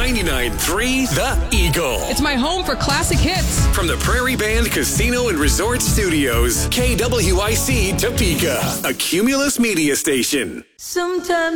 99.3 The Eagle. It's my home for classic hits. From the Prairie Band Casino and Resort Studios, KWIC Topeka, a Cumulus media station. Sometimes